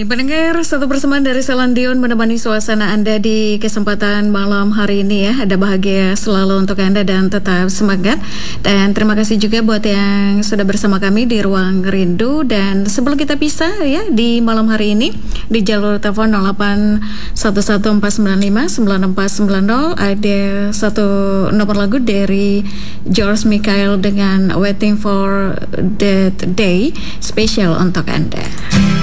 Pendengar, satu persembahan dari Selandion menemani suasana Anda di kesempatan malam hari ini ya. Ada bahagia selalu untuk Anda dan tetap semangat. Dan terima kasih juga buat yang sudah bersama kami di Ruang Rindu. Dan sebelum kita pisah ya di malam hari ini di jalur telepon 081149594490 ada satu nomor lagu dari George Michael dengan Waiting for That Day spesial untuk Anda.